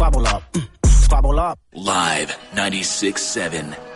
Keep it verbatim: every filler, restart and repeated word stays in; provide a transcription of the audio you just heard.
squabble up, mm, squabble up. Live ninety-six point seven